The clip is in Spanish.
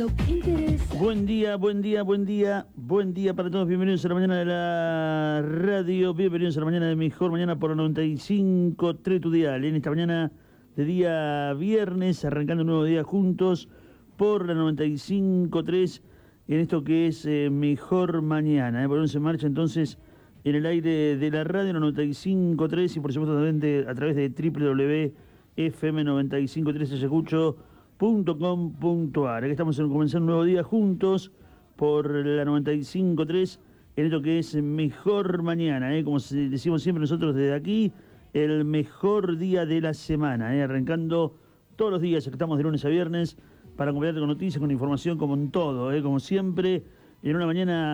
lo que interesa. Buen día para todos. Bienvenidos a la mañana de la radio. Bienvenidos a la mañana de Mejor Mañana por 95.3 tu dial. En esta mañana de día viernes, arrancando un nuevo día juntos por la 95.3 en esto que es Mejor Mañana. Ponemos en marcha entonces en el aire de la radio 95.3 y por supuesto también a través de www.fm953ayacucho.com.ar. Aquí estamos comenzando un nuevo día juntos por la 95.3 en esto que es Mejor Mañana, como decimos siempre nosotros desde aquí, el mejor día de la semana, arrancando todos los días, estamos de lunes a viernes para acompañarte con noticias, con información, como en todo, como siempre, en una mañana